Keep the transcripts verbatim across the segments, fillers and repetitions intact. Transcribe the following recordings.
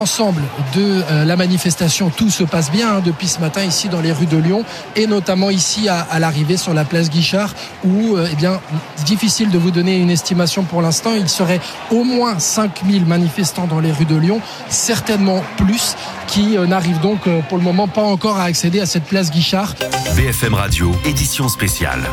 Ensemble de euh, la manifestation, tout se passe bien hein, depuis ce matin ici dans les rues de Lyon et notamment ici à, à l'arrivée sur la place Guichard où euh, eh bien difficile de vous donner une estimation pour l'instant. Il serait au moins cinq mille manifestants dans les rues de Lyon, certainement plus, qui euh, n'arrivent donc euh, pour le moment pas encore à accéder à cette place Guichard. B F M Radio, édition spéciale.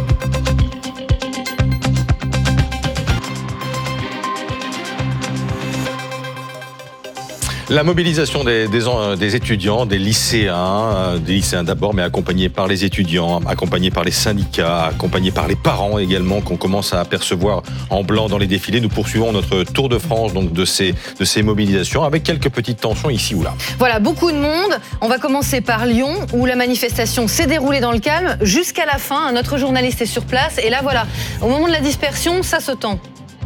La mobilisation des, des, des étudiants, des lycéens, des lycéens d'abord, mais accompagnés par les étudiants, accompagnés par les syndicats, accompagnés par les parents également, qu'on commence à apercevoir en blanc dans les défilés. Nous poursuivons notre tour de France donc de ces, de ces mobilisations avec quelques petites tensions ici ou là. Voilà, beaucoup de monde. On va commencer par Lyon, où la manifestation s'est déroulée dans le calme jusqu'à la fin. Notre journaliste est sur place. Et là, voilà, au moment de la dispersion, ça se tend.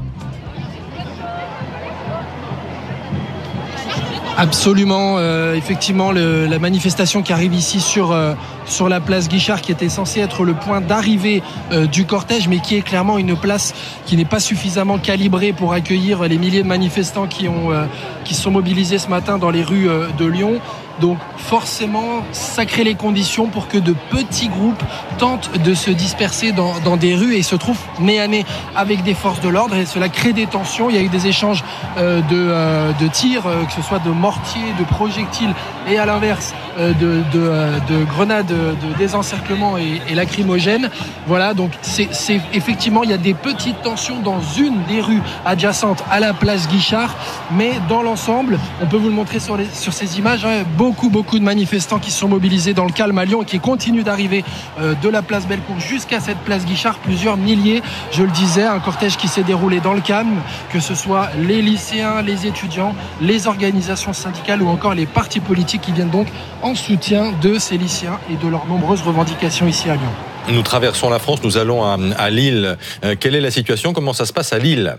Absolument, euh, effectivement, le, la manifestation qui arrive ici sur, euh, sur la place Guichard, qui était censée être le point d'arrivée euh, du cortège, mais qui est clairement une place qui n'est pas suffisamment calibrée pour accueillir les milliers de manifestants qui, ont, euh, qui sont mobilisés ce matin dans les rues euh, de Lyon. Donc forcément, ça crée les conditions pour que de petits groupes tentent de se disperser dans, dans des rues et se trouvent nez à nez avec des forces de l'ordre et cela crée des tensions. Il y a eu des échanges euh, de, euh, de tirs, euh, que ce soit de mortiers, de projectiles et à l'inverse euh, de, de, euh, de grenades de désencerclement et, et lacrymogènes. Voilà, donc c'est, c'est effectivement, il y a des petites tensions dans une des rues adjacentes à la place Guichard, mais dans l'ensemble, on peut vous le montrer sur, les, sur ces images, hein, beaucoup, beaucoup de manifestants qui sont mobilisés dans le calme à Lyon et qui continuent d'arriver euh, de la place Bellecour jusqu'à cette place Guichard, plusieurs milliers, je le disais, un cortège qui s'est déroulé dans le calme, que ce soit les lycéens, les étudiants, les organisations syndicales ou encore les partis politiques qui viennent donc en soutien de ces lycéens et de leurs nombreuses revendications ici à Lyon. Nous traversons la France, nous allons à, à Lille. Euh, quelle est la situation? Comment ça se passe à Lille?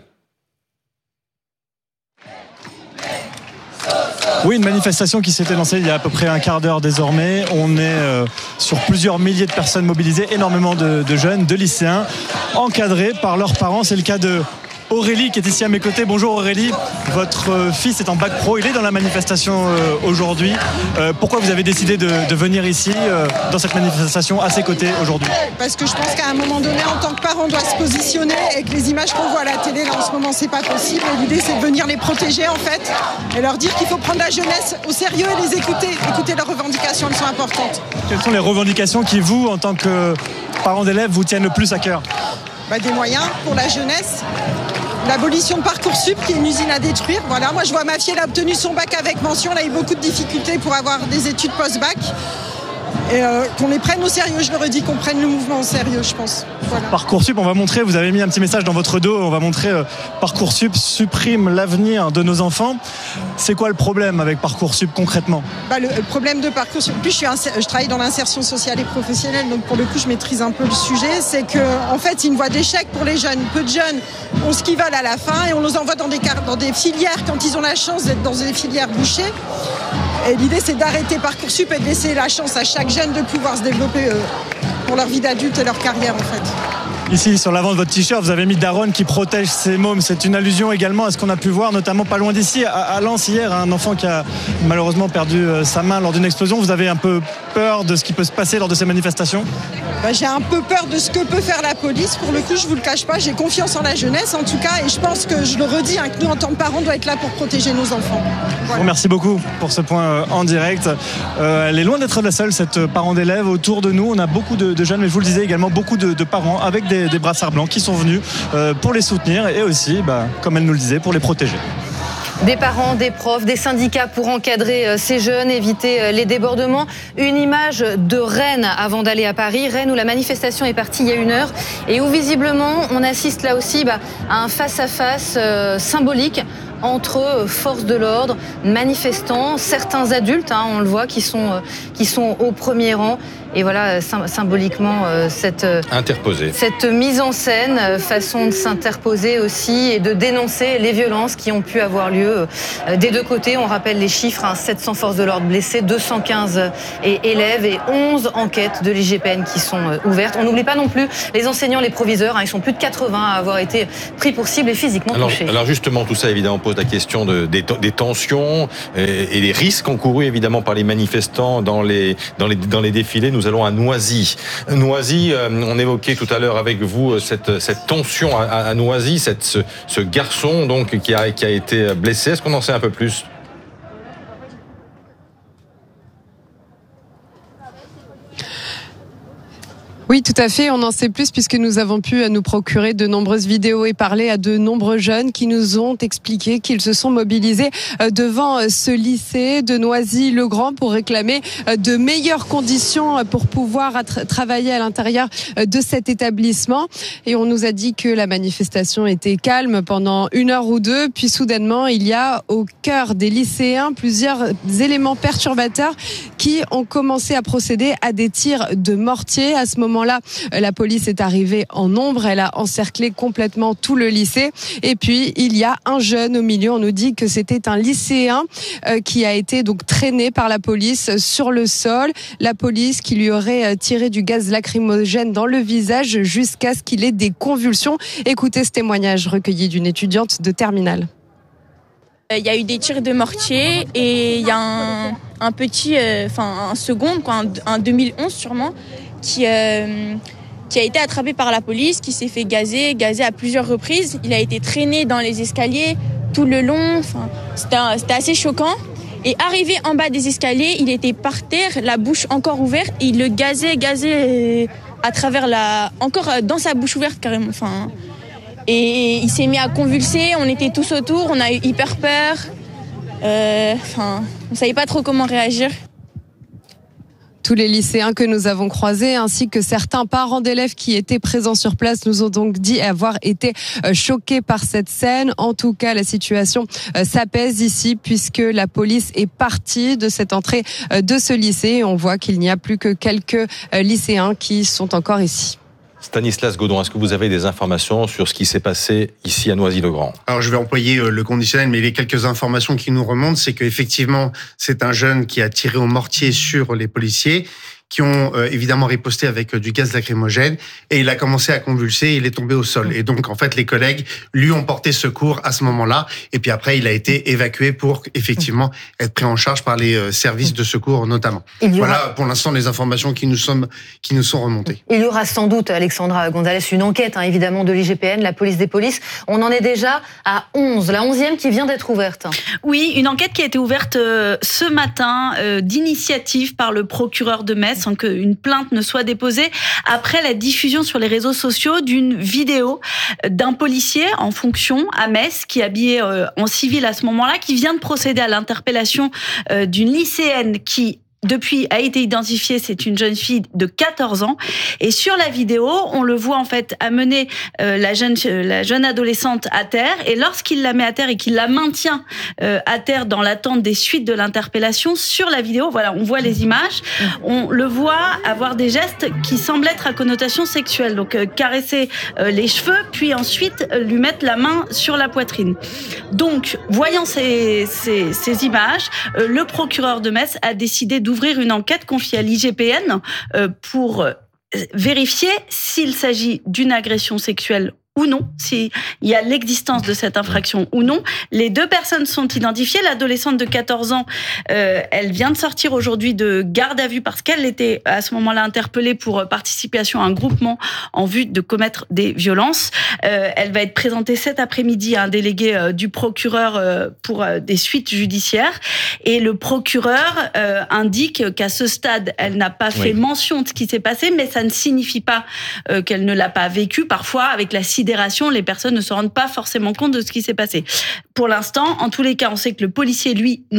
Oui, une manifestation qui s'était lancée il y a à peu près un quart d'heure désormais. On est euh, sur plusieurs milliers de personnes mobilisées, énormément de, de jeunes, de lycéens, encadrés par leurs parents. C'est le cas de Aurélie qui est ici à mes côtés. Bonjour Aurélie, votre fils est en bac pro, il est dans la manifestation euh, aujourd'hui. Euh, pourquoi vous avez décidé de, de venir ici, euh, dans cette manifestation, à ses côtés aujourd'hui? Parce que je pense qu'à un moment donné, en tant que parent, on doit se positionner et que les images qu'on voit à la télé, là en ce moment, c'est pas possible. Et l'idée, c'est de venir les protéger en fait et leur dire qu'il faut prendre la jeunesse au sérieux et les écouter. Écouter leurs revendications, elles sont importantes. Quelles sont les revendications qui, vous, en tant que parent d'élèves, vous tiennent le plus à cœur? Bah, des moyens pour la jeunesse. L'abolition de Parcoursup qui est une usine à détruire. Voilà, moi je vois ma fille, elle a obtenu son bac avec mention, elle a eu beaucoup de difficultés pour avoir des études post-bac. Et euh, qu'on les prenne au sérieux, je le redis, qu'on prenne le mouvement au sérieux, je pense. Voilà. Parcoursup, on va montrer, vous avez mis un petit message dans votre dos, on va montrer euh, Parcoursup supprime l'avenir de nos enfants. C'est quoi le problème avec Parcoursup concrètement? bah, le, le problème de Parcoursup, en plus je, suis inser- je travaille dans l'insertion sociale et professionnelle, donc pour le coup je maîtrise un peu le sujet, c'est qu'en en fait c'est une voie d'échec pour les jeunes. Peu de jeunes ont ce qu'ils veulent à la fin et on les envoie dans des, dans des filières quand ils ont la chance d'être dans des filières bouchées. Et l'idée, c'est d'arrêter Parcoursup et de laisser la chance à chaque jeune de pouvoir se développer euh, pour leur vie d'adulte et leur carrière, en fait. Ici, sur l'avant de votre t-shirt, vous avez mis Daronne qui protège ses mômes. C'est une allusion également à ce qu'on a pu voir, notamment pas loin d'ici, à, à Lens hier, un enfant qui a malheureusement perdu euh, sa main lors d'une explosion. Vous avez un peu peur de ce qui peut se passer lors de ces manifestations? bah, J'ai un peu peur de ce que peut faire la police. Pour le coup, je ne vous le cache pas, j'ai confiance en la jeunesse, en tout cas, et je pense que, je le redis, hein, que nous, en tant que parents, on doit être là pour protéger nos enfants. Voilà. Bon, merci beaucoup pour ce point euh, en direct. Euh, elle est loin d'être la seule, cette parent d'élèves. Autour de nous, on a beaucoup de, de jeunes, mais je vous le disais également, beaucoup de, de parents avec des, des brassards blancs qui sont venus euh, pour les soutenir et aussi, bah, comme elle nous le disait, pour les protéger. Des parents, des profs, des syndicats pour encadrer ces jeunes, éviter les débordements. Une image de Rennes avant d'aller à Paris. Rennes où la manifestation est partie il y a une heure et où visiblement on assiste là aussi bah, à un face-à-face euh, symbolique entre forces de l'ordre, manifestants, certains adultes, hein, on le voit, qui sont, qui sont au premier rang Et voilà, symboliquement, cette, interposé. cette mise en scène, façon de s'interposer aussi et de dénoncer les violences qui ont pu avoir lieu des deux côtés. On rappelle les chiffres, hein, sept cents forces de l'ordre blessées, deux cent quinze élèves et onze enquêtes de l'I G P N qui sont ouvertes. On n'oublie pas non plus les enseignants, les proviseurs, hein, ils sont plus de quatre-vingts à avoir été pris pour cible et physiquement alors, touchés. Alors justement, tout ça évidemment pose la question de, des, des tensions et, et les risques encourus évidemment par les manifestants dans les, dans les, dans les défilés. Nous allons à Noisy. Noisy, euh, on évoquait tout à l'heure avec vous cette, cette tension à, à Noisy, cette, ce, ce garçon donc qui a, qui a été blessé. Est-ce qu'on en sait un peu plus ? Oui, tout à fait. On en sait plus puisque nous avons pu nous procurer de nombreuses vidéos et parler à de nombreux jeunes qui nous ont expliqué qu'ils se sont mobilisés devant ce lycée de Noisy-le-Grand pour réclamer de meilleures conditions pour pouvoir travailler à l'intérieur de cet établissement. Et on nous a dit que la manifestation était calme pendant une heure ou deux. Puis soudainement, il y a au cœur des lycéens plusieurs éléments perturbateurs qui ont commencé à procéder à des tirs de mortier. À ce moment là, la police est arrivée en nombre, elle a encerclé complètement tout le lycée. Et puis, il y a un jeune au milieu, on nous dit que c'était un lycéen qui a été donc traîné par la police sur le sol. La police qui lui aurait tiré du gaz lacrymogène dans le visage jusqu'à ce qu'il ait des convulsions. Écoutez ce témoignage recueilli d'une étudiante de terminale. Il y a eu des tirs de mortier et il y a un, un petit, enfin euh, un second, quoi, un, un deux mille onze sûrement, qui, euh, qui a été attrapé par la police, qui s'est fait gazer, gazer à plusieurs reprises. Il a été traîné dans les escaliers tout le long. Enfin, c'était, c'était assez choquant. Et arrivé en bas des escaliers, il était par terre, la bouche encore ouverte, et il le gazait, gazait à travers la, encore dans sa bouche ouverte carrément. Enfin, et il s'est mis à convulser. On était tous autour, on a eu hyper peur. Euh, enfin, on savait pas trop comment réagir. Tous les lycéens que nous avons croisés ainsi que certains parents d'élèves qui étaient présents sur place nous ont donc dit avoir été choqués par cette scène. En tout cas, la situation s'apaise ici puisque la police est partie de cette entrée de ce lycée. On voit qu'il n'y a plus que quelques lycéens qui sont encore ici. Stanislas Godon, est-ce que vous avez des informations sur ce qui s'est passé ici à Noisy-le-Grand ? Alors je vais employer le conditionnel, mais les quelques informations qui nous remontent, c'est qu'effectivement, c'est un jeune qui a tiré au mortier sur les policiers, qui ont euh, évidemment riposté avec euh, du gaz lacrymogène, et il a commencé à convulser, et il est tombé au sol. Et donc, en fait, les collègues lui ont porté secours à ce moment-là, et puis après, il a été évacué pour, effectivement, être pris en charge par les euh, services de secours, notamment. Aura... Voilà, pour l'instant, les informations qui nous, sommes, qui nous sont remontées. Il y aura sans doute, Alexandra Gonzalez, une enquête, hein, évidemment, de l'I G P N, la police des polices. On en est déjà à onze, la onzième qui vient d'être ouverte. Oui, une enquête qui a été ouverte euh, ce matin, euh, d'initiative par le procureur de Metz, sans qu'une plainte ne soit déposée, après la diffusion sur les réseaux sociaux d'une vidéo d'un policier en fonction à Metz, qui est habillé euh, en civil à ce moment-là, qui vient de procéder à l'interpellation euh, d'une lycéenne qui depuis a été identifiée, c'est une jeune fille de quatorze ans, et sur la vidéo, on le voit en fait amener euh, la jeune la jeune adolescente à terre, et lorsqu'il la met à terre et qu'il la maintient euh, à terre dans l'attente des suites de l'interpellation, sur la vidéo, voilà, on voit les images, on le voit avoir des gestes qui semblent être à connotation sexuelle, donc euh, caresser euh, les cheveux, puis ensuite euh, lui mettre la main sur la poitrine. Donc, voyant ces ces, ces images, euh, le procureur de Metz a décidé de d'ouvrir une enquête confiée à l'I G P N euh, pour vérifier s'il s'agit d'une agression sexuelle ou non, s'il y a l'existence de cette infraction ou non. Les deux personnes sont identifiées. L'adolescente de quatorze ans, euh, elle vient de sortir aujourd'hui de garde à vue parce qu'elle était à ce moment-là interpellée pour participation à un groupement en vue de commettre des violences. Euh, elle va être présentée cet après-midi à un délégué euh, du procureur euh, pour euh, des suites judiciaires. Et le procureur euh, indique qu'à ce stade, elle n'a pas fait oui. mention de ce qui s'est passé, mais ça ne signifie pas euh, qu'elle ne l'a pas vécu. Parfois, avec la sidération, les personnes ne se rendent pas forcément compte de ce qui s'est passé. Pour l'instant, en tous les cas, on sait que le policier, lui, nie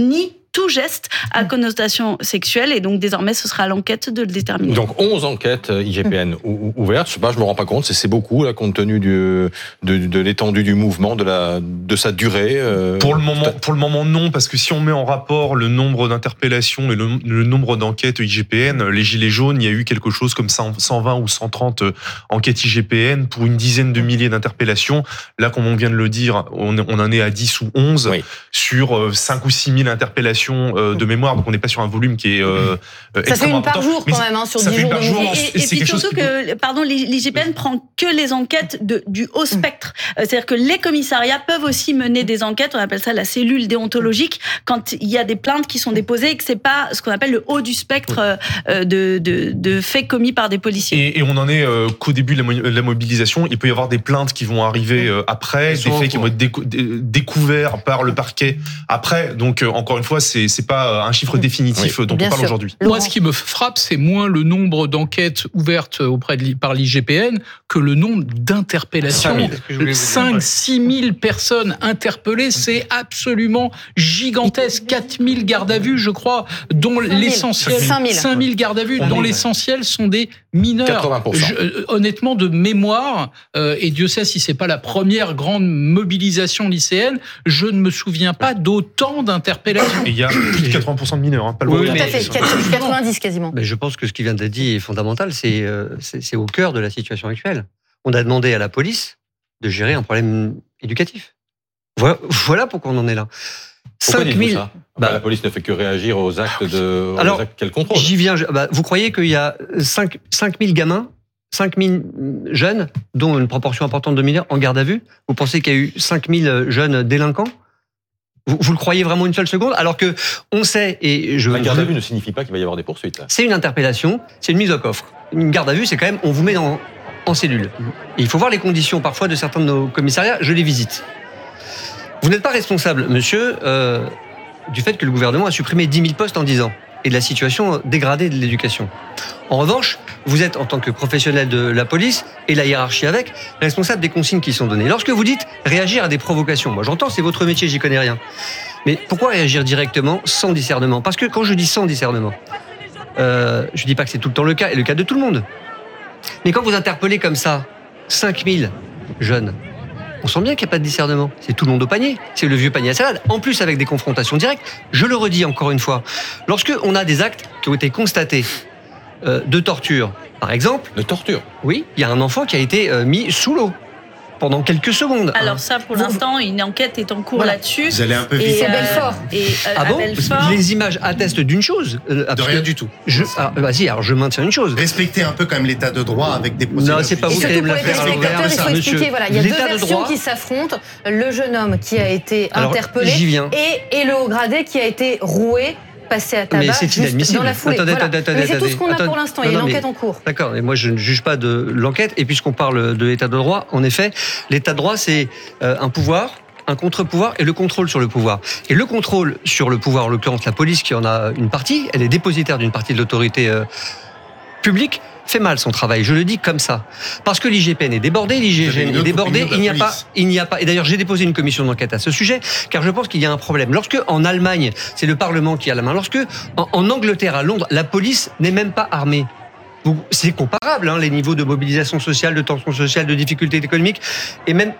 tout geste à connotation sexuelle. Et donc, désormais, ce sera à l'enquête de le déterminer. Donc, onze enquêtes I G P N mmh. ouvertes. Je sais pas, je me rends pas compte. C'est, c'est beaucoup, là, compte tenu du, de, de l'étendue du mouvement, de, la, de sa durée. Euh, pour, le moment, pour le moment, non. Parce que si on met en rapport le nombre d'interpellations et le, le nombre d'enquêtes I G P N, les Gilets jaunes, il y a eu quelque chose comme cent vingt ou cent trente enquêtes I G P N pour une dizaine de milliers d'interpellations. Là, comme on vient de le dire, on, on en est à dix ou onze oui. sur cinq ou six mille interpellations de mémoire. Donc, on n'est pas sur un volume qui est euh, ça fait une par jour quand même, hein, sur dix jours de jour. Et, et, et puis surtout que, pardon, l'I G P N prend que les enquêtes de, du haut spectre. C'est-à-dire que les commissariats peuvent aussi mener des enquêtes, on appelle ça la cellule déontologique, quand il y a des plaintes qui sont déposées et que c'est pas ce qu'on appelle le haut du spectre euh, de, de, de faits commis par des policiers. Et, et on en est euh, qu'au début de la, de la mobilisation. Il peut y avoir des plaintes qui vont arriver euh, après, des faits qui vont être décou- découverts par le parquet après. Donc, euh, encore une fois, c'est, c'est pas un chiffre définitif oui. dont Bien on parle sûr. Aujourd'hui. Moi, ce qui me frappe, c'est moins le nombre d'enquêtes ouvertes auprès de, par l'I G P N que le nombre d'interpellations. cinq six mille personnes interpellées, c'est absolument gigantesque. quatre mille gardes à vue, je crois, dont l'essentiel... cinq mille gardes à vue, dont l'essentiel sont des mineurs. quatre-vingts pour cent. Je, honnêtement, de mémoire, euh, et Dieu sait si c'est pas la première grande mobilisation lycéenne, je ne me souviens pas d'autant d'interpellations. Et il y a plus de quatre-vingts pour cent de mineurs, hein, pas le oui, tout à fait, quatre-vingt-dix quasiment. Mais je pense que ce qui vient d'être dit est fondamental, c'est, euh, c'est, c'est au cœur de la situation actuelle. On a demandé à la police de gérer un problème éducatif. Voilà, voilà pourquoi on en est là. Pourquoi cinq mille ça bah, La police ne fait que réagir aux actes de alors, aux actes qu'elle contrôle. J'y viens. Bah, vous croyez qu'il y a cinq mille gamins, cinq mille jeunes, dont une proportion importante de mineurs, en garde à vue? Vous pensez qu'il y a eu cinq mille jeunes délinquants? Vous, vous le croyez vraiment une seule seconde? Alors que on sait, et je... La garde à vue ne signifie pas qu'il va y avoir des poursuites. Là. C'est une interpellation, c'est une mise au coffre. Une garde à vue, c'est quand même, on vous met en, en cellule. Et il faut voir les conditions parfois de certains de nos commissariats, je les visite. Vous n'êtes pas responsable, monsieur, euh, du fait que le gouvernement a supprimé dix mille postes en dix ans et de la situation dégradée de l'éducation. En revanche, vous êtes, en tant que professionnel de la police et la hiérarchie avec, responsable des consignes qui sont données. Lorsque vous dites réagir à des provocations, moi j'entends, c'est votre métier, j'y connais rien. Mais pourquoi réagir directement, sans discernement? Parce que quand je dis sans discernement, euh, je ne dis pas que c'est tout le temps le cas, et le cas de tout le monde. Mais quand vous interpellez comme ça cinq mille jeunes, on sent bien qu'il n'y a pas de discernement. C'est tout le monde au panier. C'est le vieux panier à salade. En plus, avec des confrontations directes. Je le redis encore une fois. Lorsque on a des actes qui ont été constatés euh, de torture, par exemple... De torture? Oui, il y a un enfant qui a été euh, mis sous l'eau pendant quelques secondes. Alors hein. ça, pour l'instant, une enquête est en cours voilà. là-dessus. Vous allez un peu vite. Et, à Belfort. Et, euh, ah bon Belfort. Les images attestent d'une chose. Euh, de rien du tout. Je, ah, bah si, alors je maintiens une chose. Respectez un peu quand même l'état de droit avec des procédures. Non, c'est pas vous qui allez me la faire à l'envers. Il faut expliquer, voilà, il y a deux versions qui s'affrontent. Le jeune homme qui a été alors, interpellé et, et le haut gradé qui a été roué, passé à tabac, mais c'est inadmissible. Dans la foulée. Attendez, voilà. attendez, mais c'est attendez, tout ce qu'on attendez, a pour l'instant. Non, il y a une non, enquête mais, en cours. D'accord, et moi je ne juge pas de l'enquête. Et puisqu'on parle de l'état de droit, en effet, l'état de droit c'est euh, un pouvoir, un contre-pouvoir et le contrôle sur le pouvoir. Et le contrôle sur le pouvoir, en l'occurrence la police qui en a une partie, elle est dépositaire d'une partie de l'autorité euh, publique, fait mal son travail, je le dis comme ça. Parce que l'I G P N est débordé, l'I G P N est débordé, il n'y a pas, il n'y a pas, et d'ailleurs j'ai déposé une commission d'enquête à ce sujet, car je pense qu'il y a un problème. Lorsque, en Allemagne, c'est le Parlement qui a la main, lorsque, en, en Angleterre, à Londres, la police n'est même pas armée. C'est comparable, hein, les niveaux de mobilisation sociale, de tension sociale, de difficultés économiques, et même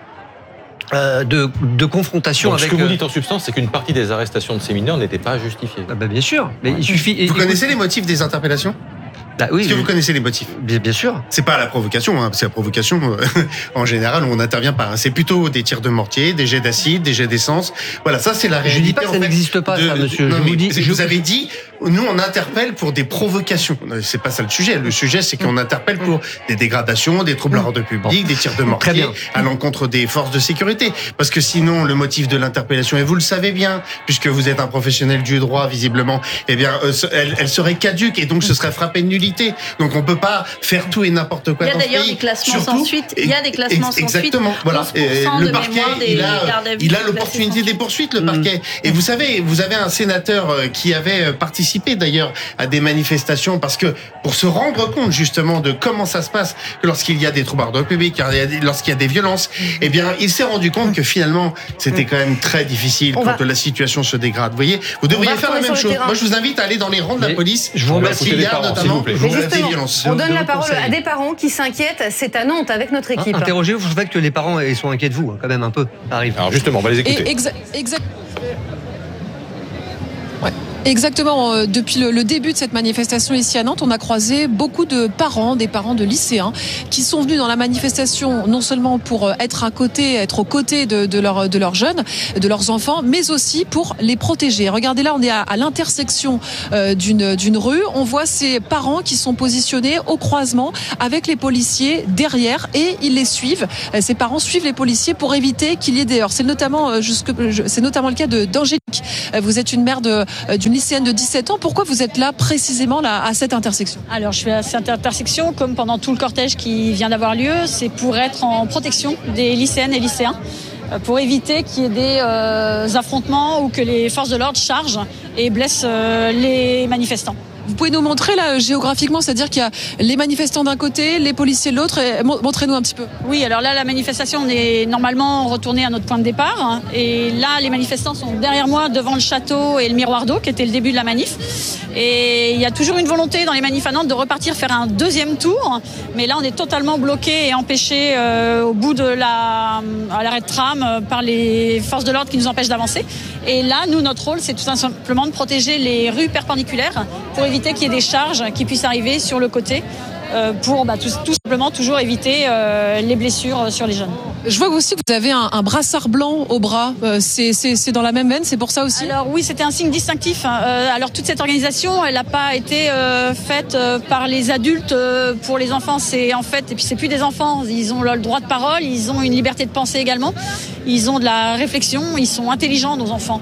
Euh, de, de confrontation. Donc, avec... Ce que vous dites en substance, c'est qu'une partie des arrestations de ces mineurs n'était pas justifiée. Ah bah bien sûr, mais il suffit... Vous connaissez les motifs des interpellations? Bah oui, Est-ce que vous connaissez les motifs? Bien, bien sûr. C'est pas la provocation, hein, c'est la provocation euh, en général où on n'intervient pas. Hein. C'est plutôt des tirs de mortier, des jets d'acide, des jets d'essence. Voilà, ça c'est la réalité. Je dis pas que ça fait, n'existe pas, de, ça, monsieur. Non, je vous dis. Je... Vous je... avez dit, nous on interpelle pour des provocations. C'est pas ça le sujet. Le sujet c'est qu'on interpelle pour des dégradations, des troubles à l'ordre public, des tirs de mortier à l'encontre des forces de sécurité. Parce que sinon le motif de l'interpellation, et vous le savez bien, puisque vous êtes un professionnel du droit visiblement, eh bien, euh, elle, elle serait caduque et donc ce serait frappé de nullité. responsabilité. Donc on peut pas faire tout et n'importe quoi. Il y a dans ce d'ailleurs pays. des classements Surtout, sans suite. Il y a des classements sans suite. Exactement. Voilà. Et le de parquet, mémoire des il a, gardes à vue il a placés l'opportunité sans des suite. poursuites, le parquet. Et vous savez, vous avez un sénateur qui avait participé d'ailleurs à des manifestations parce que pour se rendre compte justement de comment ça se passe lorsqu'il y a des troubles à l'ordre public, lorsqu'il y a des violences, eh bien, il s'est rendu compte que finalement, c'était quand même très difficile On quand va... la situation se dégrade. Vous voyez, vous devriez faire la même chose. Moi, je vous invite à aller dans les rangs de la police. Je vous remercie. S'il y a notamment Mais des violences. on donne la parole à des parents qui s'inquiètent. C'est à Nantes avec notre équipe. Hein, interrogez-vous sur le fait que les parents ils sont inquiets de vous, quand même un peu. Ça arrive. Alors justement, on va les écouter. Et exa- exact. Ouais. Exactement. Euh, depuis le, le début de cette manifestation ici à Nantes, on a croisé beaucoup de parents, des parents de lycéens, qui sont venus dans la manifestation non seulement pour être à côté, être aux côtés de, de, leur, de leurs jeunes, de leurs enfants, mais aussi pour les protéger. Regardez là, on est à, à l'intersection euh, d'une, d'une rue. On voit ces parents qui sont positionnés au croisement avec les policiers derrière et ils les suivent. Euh, ces parents suivent les policiers pour éviter qu'il y ait des heurts. C'est notamment, euh, jusque, c'est notamment le cas de, d'Angélique. Euh, vous êtes une mère de, euh, d'une lycéenne de dix-sept ans. Pourquoi vous êtes là précisément là, à cette intersection ? Alors je suis à cette intersection comme pendant tout le cortège qui vient d'avoir lieu. C'est pour être en protection des lycéennes et lycéens, pour éviter qu'il y ait des euh, affrontements ou que les forces de l'ordre chargent et blessent euh, les manifestants. Vous pouvez nous montrer là géographiquement, c'est-à-dire qu'il y a les manifestants d'un côté, les policiers de l'autre. Et montrez-nous un petit peu. Oui, alors là, la manifestation, on est normalement retourné à notre point de départ. Et là, les manifestants sont derrière moi, devant le château et le miroir d'eau, qui était le début de la manif. Et il y a toujours une volonté dans les manifs à Nantes de repartir faire un deuxième tour. Mais là, on est totalement bloqué et empêché euh, au bout de la, à l'arrêt de tram euh, par les forces de l'ordre qui nous empêchent d'avancer. Et là, nous, notre rôle, c'est tout simplement de protéger les rues perpendiculaires pour éviter qu'il y ait des charges qui puissent arriver sur le côté euh, pour bah, tout, tout simplement toujours éviter euh, les blessures sur les jeunes. Je vois aussi que vous avez un, un brassard blanc au bras. Euh, c'est, c'est, c'est dans la même veine, c'est pour ça aussi ? Alors oui, c'était un signe distinctif. Euh, alors toute cette organisation, elle n'a pas été euh, faite euh, par les adultes euh, pour les enfants. C'est en fait, et puis c'est plus des enfants. Ils ont le droit de parole, ils ont une liberté de penser également. Ils ont de la réflexion, ils sont intelligents, nos enfants.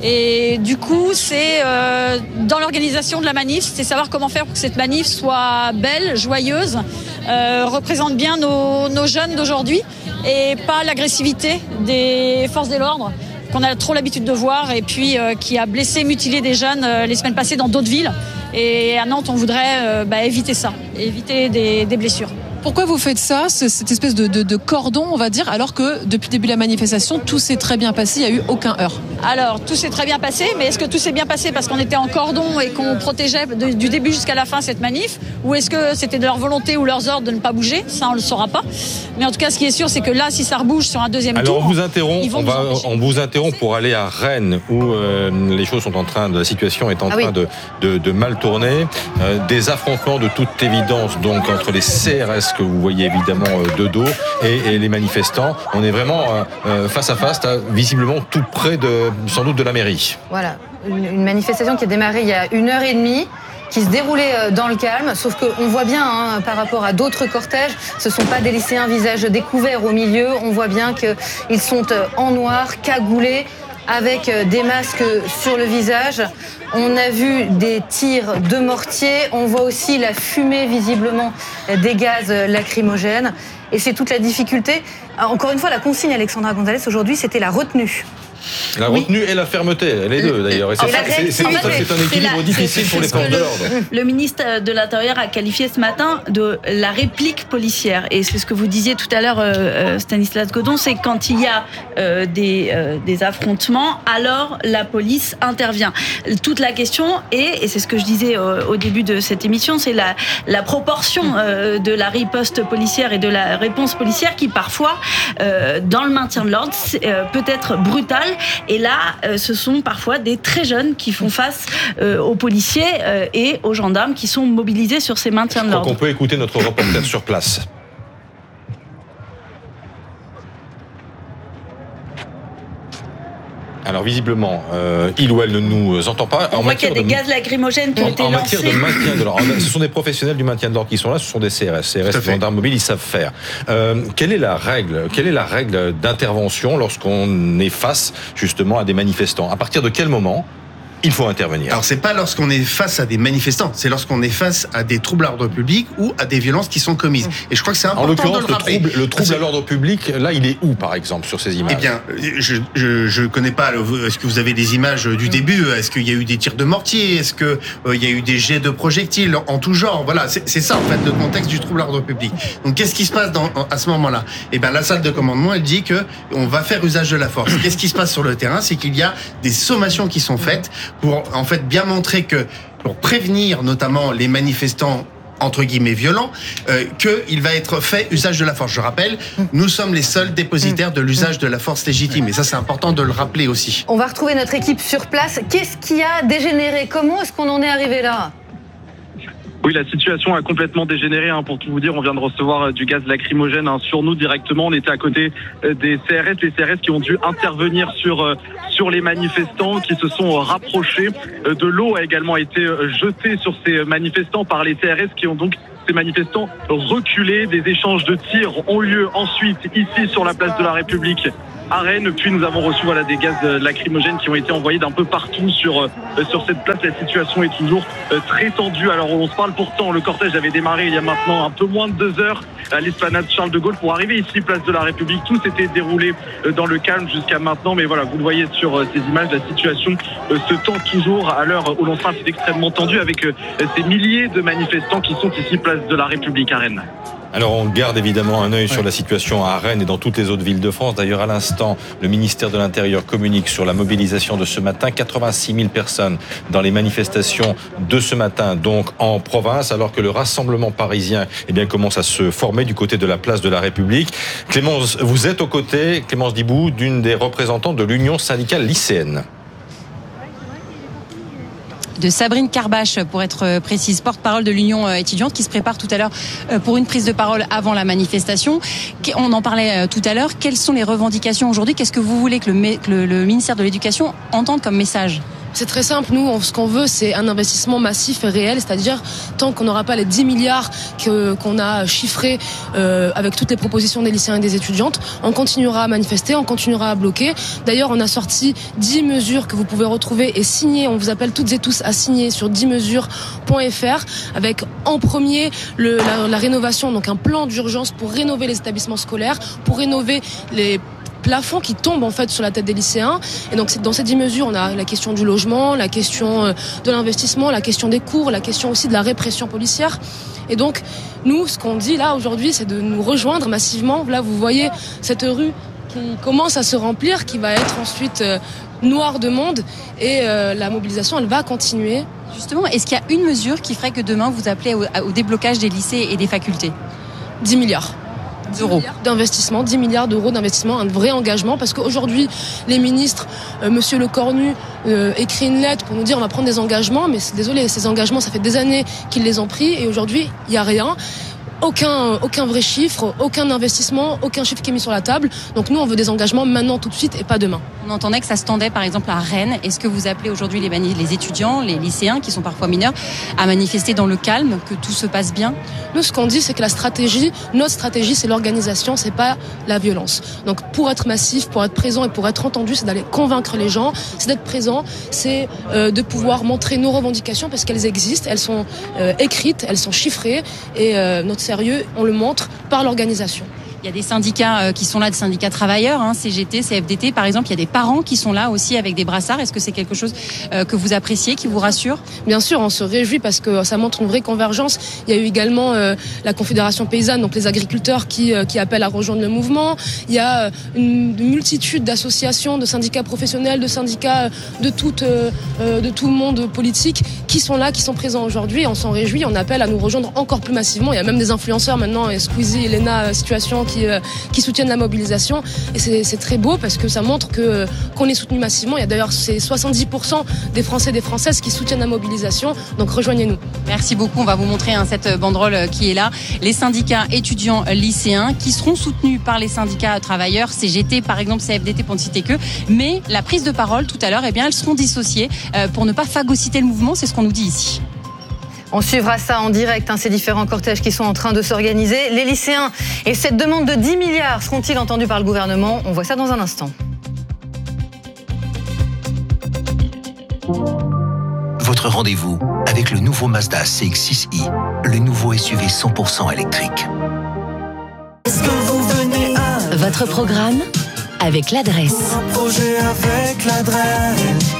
Et du coup, c'est euh, dans l'organisation de la manif, c'est savoir comment faire pour que cette manif soit belle, joyeuse, euh, représente bien nos, nos jeunes d'aujourd'hui et pas l'agressivité des forces de l'ordre qu'on a trop l'habitude de voir et puis euh, qui a blessé, mutilé des jeunes euh, les semaines passées dans d'autres villes. Et à Nantes, on voudrait euh, bah, éviter ça, éviter des, des blessures. Pourquoi vous faites ça, cette espèce de, de, de cordon, on va dire, alors que depuis le début de la manifestation, tout s'est très bien passé, il n'y a eu aucun heurt ? Alors, tout s'est très bien passé, mais est-ce que tout s'est bien passé parce qu'on était en cordon et qu'on protégeait de, du début jusqu'à la fin cette manif ? Ou est-ce que c'était de leur volonté ou leurs ordres de ne pas bouger ? Ça, on ne le saura pas. Mais en tout cas, ce qui est sûr, c'est que là, si ça rebouge sur un deuxième Alors, tour... on vous interrompt, ils vont on, va, on vous interrompt pour aller à Rennes, où euh, les choses sont en train, de, la situation est en ah train oui. de, de, de mal tourner. Euh, des affrontements de toute évidence, donc, entre les C R S que vous voyez évidemment de dos et, et les manifestants. On est vraiment euh, face à face, visiblement tout près de, sans doute de la mairie. Voilà, une, une manifestation qui a démarré il y a une heure et demie, qui se déroulait dans le calme, sauf qu'on voit bien hein, par rapport à d'autres cortèges, ce ne sont pas des lycéens visage découvert au milieu, on voit bien qu'ils sont en noir, cagoulés, avec des masques sur le visage. On a vu des tirs de mortier, on voit aussi la fumée visiblement des gaz lacrymogènes. Et c'est toute la difficulté. Encore une fois, la consigne Alexandra Gonzalez aujourd'hui, c'était la retenue. La retenue oui. et la fermeté, les deux d'ailleurs. Et c'est, c'est, c'est, c'est, c'est un équilibre la, difficile pour les forces de l'ordre. Le ministre de l'Intérieur a qualifié ce matin de la réplique policière. Et c'est ce que vous disiez tout à l'heure, euh, Stanislas Godon, c'est quand il y a euh, des, euh, des affrontements, alors la police intervient. Toute la question est, et c'est ce que je disais euh, au début de cette émission, c'est la, la proportion euh, de la riposte policière et de la réponse policière qui parfois, euh, dans le maintien de l'ordre, euh, peut être brutale. Et là, euh, ce sont parfois des très jeunes qui font face euh, aux policiers euh, et aux gendarmes qui sont mobilisés sur ces maintiens de l'ordre. Donc on peut écouter notre reporter sur place. Alors visiblement, euh, il ou elle ne nous entend pas. On en voit qu'il y a des de... gaz lacrymogènes qui ont été en lancés. En matière de maintien de l'ordre, ce sont des professionnels du maintien de l'ordre qui sont là, ce sont des C R S. C R S, gendarmes mobiles, ils savent faire. Euh, quelle est la règle Quelle est la règle d'intervention lorsqu'on est face justement à des manifestants ? À partir de quel moment il faut intervenir. Alors, c'est pas lorsqu'on est face à des manifestants, c'est lorsqu'on est face à des troubles à l'ordre public ou à des violences qui sont commises. Et je crois que c'est important en l'occurrence, de le rappeler. Le trouble, le trouble à l'ordre public, là, il est où, par exemple, sur ces images? Eh bien, je, je, je connais pas. Est-ce que vous avez des images du début? Est-ce qu'il y a eu des tirs de mortier? Est-ce qu'il euh, y a eu des jets de projectiles en tout genre? Voilà, c'est, c'est ça, en fait, le contexte du trouble à l'ordre public. Donc, qu'est-ce qui se passe dans, à ce moment-là? Eh bien, la salle de commandement, elle dit que on va faire usage de la force. Qu'est-ce qui se passe sur le terrain? C'est qu'il y a des sommations qui sont faites pour, en fait, bien montrer que, pour prévenir notamment les manifestants entre guillemets violents, euh, qu'il va être fait usage de la force. Je rappelle, nous sommes les seuls dépositaires de l'usage de la force légitime. Et ça, c'est important de le rappeler aussi. On va retrouver notre équipe sur place. Qu'est-ce qui a dégénéré? Comment est-ce qu'on en est arrivé là? Oui, la situation a complètement dégénéré. Hein, pour tout vous dire, on vient de recevoir du gaz lacrymogène hein, sur nous directement. On était à côté des C R S, les C R S qui ont dû intervenir sur sur les manifestants, qui se sont rapprochés. De l'eau a également été jetée sur ces manifestants par les C R S qui ont donc ces manifestants reculés. Des échanges de tirs ont lieu ensuite ici sur la place de la République à Rennes. Puis nous avons reçu voilà, des gaz lacrymogènes qui ont été envoyés d'un peu partout sur, euh, sur cette place. La situation est toujours euh, très tendue. Alors on se parle pourtant, le cortège avait démarré il y a maintenant un peu moins de deux heures à l'esplanade Charles de Gaulle pour arriver ici, place de la République. Tout s'était déroulé euh, dans le calme jusqu'à maintenant. Mais voilà, vous le voyez sur euh, ces images, la situation euh, se tend toujours à l'heure où l'on sera. C'est extrêmement tendu avec euh, ces milliers de manifestants qui sont ici, place de la République à Rennes. Alors on garde évidemment un œil ouais. sur la situation à Rennes et dans toutes les autres villes de France. D'ailleurs à l'instant, le ministère de l'Intérieur communique sur la mobilisation de ce matin. quatre-vingt-six mille personnes dans les manifestations de ce matin, donc en province, alors que le rassemblement parisien eh bien, commence à se former du côté de la place de la République. Clémence, vous êtes aux côtés, Clémence Dibou, d'une des représentantes de l'Union syndicale lycéenne. De Sabrine Carbache, pour être précise, porte-parole de l'Union étudiante, qui se prépare tout à l'heure pour une prise de parole avant la manifestation. On en parlait tout à l'heure. Quelles sont les revendications aujourd'hui? Qu'est-ce que vous voulez que le, que le ministère de l'Éducation entende comme message? C'est très simple. Nous, ce qu'on veut, c'est un investissement massif et réel. C'est-à-dire, tant qu'on n'aura pas les dix milliards que, qu'on a chiffrés euh, avec toutes les propositions des lycéens et des étudiantes, on continuera à manifester, on continuera à bloquer. D'ailleurs, on a sorti dix mesures que vous pouvez retrouver et signer. On vous appelle toutes et tous à signer sur dix mesures point f r avec en premier le, la, la rénovation, donc un plan d'urgence pour rénover les établissements scolaires, pour rénover les plafond qui tombe en fait sur la tête des lycéens. Et donc dans ces dix mesures, on a la question du logement, la question de l'investissement, la question des cours, la question aussi de la répression policière. Et donc nous, ce qu'on dit là aujourd'hui, c'est de nous rejoindre massivement. Là, vous voyez cette rue qui commence à se remplir, qui va être ensuite euh, noire de monde, et euh, la mobilisation, elle va continuer. Justement, est-ce qu'il y a une mesure qui ferait que demain vous appelez au, au déblocage des lycées et des facultés? dix milliards d'euros d'investissement, dix milliards d'euros d'investissement, un vrai engagement, parce qu'aujourd'hui les ministres, euh, Monsieur Lecornu euh, écrit une lettre pour nous dire on va prendre des engagements, mais désolé, ces engagements ça fait des années qu'ils les ont pris et aujourd'hui il n'y a rien. Aucun, aucun vrai chiffre, aucun investissement, aucun chiffre qui est mis sur la table. Donc nous, on veut des engagements maintenant, tout de suite, et pas demain. On entendait que ça se tendait, par exemple, à Rennes. Est-ce que vous appelez aujourd'hui les, mani- les étudiants, les lycéens, qui sont parfois mineurs, à manifester dans le calme, que tout se passe bien? Nous, ce qu'on dit, c'est que la stratégie, notre stratégie, c'est l'organisation, c'est pas la violence. Donc pour être massif, pour être présent et pour être entendu, c'est d'aller convaincre les gens, c'est d'être présent, c'est euh, de pouvoir montrer nos revendications, parce qu'elles existent, elles sont euh, écrites, elles sont chiffrées, et euh, notre sérieux, on le montre par l'organisation. Il y a des syndicats qui sont là, des syndicats travailleurs, hein, C G T, C F D T par exemple. Il y a des parents qui sont là aussi avec des brassards. Est-ce que c'est quelque chose que vous appréciez, qui vous rassure? Bien sûr, on se réjouit parce que ça montre une vraie convergence. Il y a eu également euh, la Confédération paysanne, donc les agriculteurs qui, euh, qui appellent à rejoindre le mouvement. Il y a une, une multitude d'associations, de syndicats professionnels, de syndicats de tout, euh, de tout le monde politique qui sont là, qui sont présents aujourd'hui. On s'en réjouit, on appelle à nous rejoindre encore plus massivement. Il y a même des influenceurs maintenant, et Squeezie, Elena, Situation, Qui, euh, qui soutiennent la mobilisation, et c'est, c'est très beau parce que ça montre que, euh, qu'on est soutenu massivement. Il y a d'ailleurs c'est soixante-dix pour cent des Français et des Françaises qui soutiennent la mobilisation, donc rejoignez-nous. Merci beaucoup, on va vous montrer hein, cette banderole qui est là. Les syndicats étudiants lycéens qui seront soutenus par les syndicats travailleurs, C G T par exemple, C F D T pour ne citer que, mais la prise de parole tout à l'heure, eh bien, elles seront dissociées euh, pour ne pas phagocyter le mouvement, c'est ce qu'on nous dit ici. On suivra ça en direct, hein, ces différents cortèges qui sont en train de s'organiser. Les lycéens et cette demande de dix milliards seront-ils entendus par le gouvernement? On voit ça dans un instant. votre rendez-vous avec le nouveau Mazda C X six i, le nouveau S U V cent pour cent électrique. Est-ce que vous venez à Votre programme avec l'adresse. un projet avec l'adresse.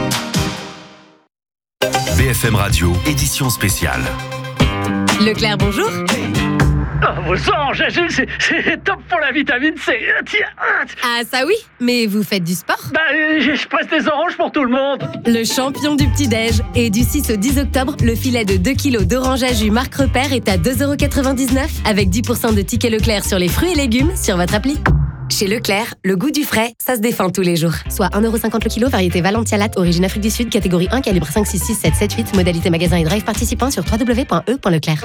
B F M Radio, édition spéciale. Leclerc, bonjour. Oh, vos anges, c'est, c'est top pour la vitamine C. Tiens. Ah ça oui, mais vous faites du sport? Bah, je, je presse des oranges pour tout le monde. Le champion du petit-déj. Et du six au dix octobre, le filet de deux kilos d'orange à jus Marc Repère est à deux euros quatre-vingt-dix-neuf avec dix pour cent de tickets Leclerc sur les fruits et légumes sur votre appli. Chez Leclerc, le goût du frais, ça se défend tous les jours. Soit un euro cinquante le kilo, variété Valentia Latte, origine Afrique du Sud, catégorie un, calibre cinq, six, six, sept, sept, huit, modalité magasin et drive participant sur w w w point e point leclerc.